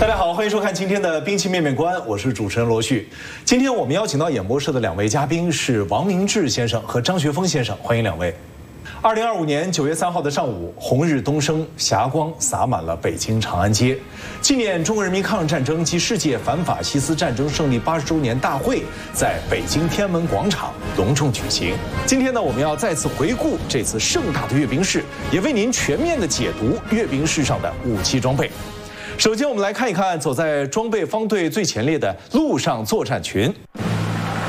大家好，欢迎收看今天的兵器面面观，我是主持人罗旭。今天我们邀请到演播室的两位嘉宾是王明志先生和张学峰先生，欢迎两位。2025年9月3号的上午，红日东升，霞光洒满了北京长安街，纪念中国人民抗日战争及世界反法西斯战争胜利80周年大会在北京天安门广场隆重举行。今天呢，我们要再次回顾这次盛大的阅兵式，也为您全面的解读阅兵式上的武器装备。首先，我们来看一看走在装备方队最前列的陆上作战群。